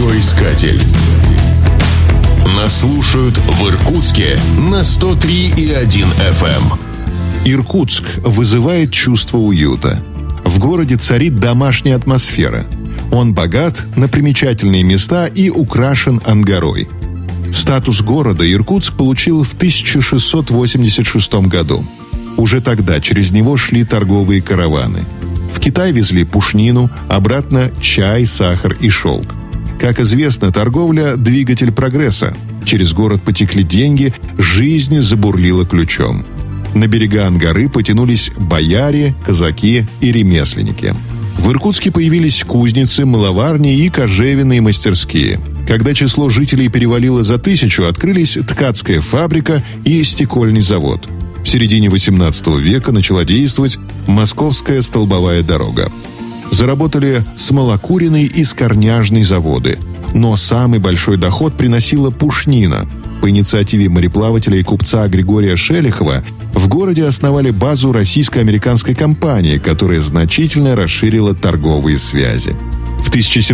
Радиоискатель. Нас слушают в Иркутске на 103,1 FM. Иркутск вызывает чувство уюта. В городе царит домашняя атмосфера. Он богат на примечательные места и украшен ангарой. Статус города Иркутск получил в 1686 году. Уже тогда через него шли торговые караваны. В Китай везли пушнину, обратно чай, сахар и шелк. Как известно, торговля – двигатель прогресса. Через город потекли деньги, жизнь забурлила ключом. На берега Ангары потянулись бояре, казаки и ремесленники. В Иркутске появились кузницы, мыловарни и кожевенные мастерские. Когда число жителей перевалило за 1000, открылись ткацкая фабрика и стекольный завод. В середине XVIII века начала действовать Московская столбовая дорога. Заработали смолокуренный и скорняжный заводы. Но самый большой доход приносила пушнина. По инициативе мореплавателя и купца Григория Шелихова в городе основали базу российско-американской компании, которая значительно расширила торговые связи. В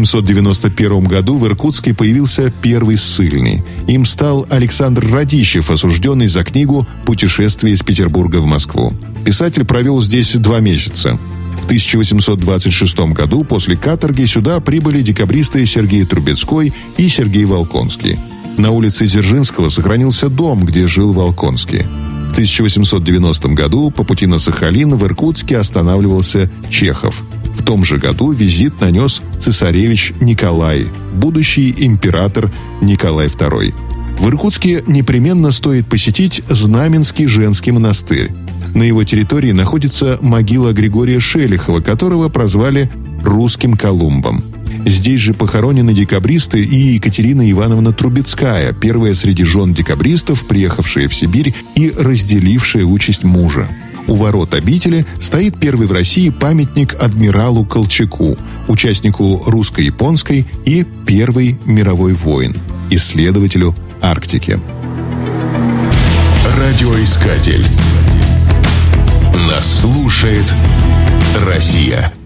1791 году в Иркутске появился первый ссыльный. Им стал Александр Радищев, осужденный за книгу «Путешествие из Петербурга в Москву». Писатель провел здесь 2 месяца. В 1826 году после каторги сюда прибыли декабристы Сергей Трубецкой и Сергей Волконский. На улице Дзержинского сохранился дом, где жил Волконский. В 1890 году по пути на Сахалин в Иркутске останавливался Чехов. В том же году визит нанес цесаревич Николай, будущий император Николай II. В Иркутске непременно стоит посетить Знаменский женский монастырь. На его территории находится могила Григория Шелихова, которого прозвали «русским Колумбом». Здесь же похоронены декабристы и Екатерина Ивановна Трубецкая, первая среди жен декабристов, приехавшая в Сибирь и разделившая участь мужа. У ворот обители стоит первый в России памятник адмиралу Колчаку, участнику русско-японской и Первой мировой войн, исследователю Арктики. Радиоискатель. Нас слушает Россия.